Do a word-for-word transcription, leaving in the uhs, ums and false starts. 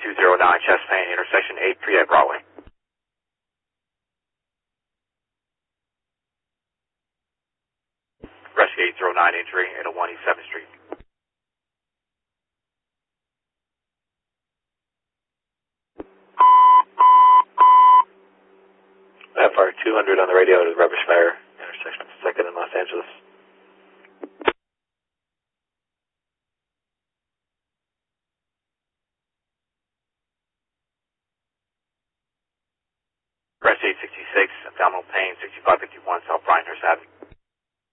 two zero nine, chest pain, intersection eight three at Broadway. Rescue eight zero nine, injury, eight oh one East seventh Street. F R two hundred on the radio to the Rubbish Fire, intersection second in Los Angeles. Rescue eight sixty-six, abdominal pain, sixty-five fifty-one, South Pinehurst Avenue.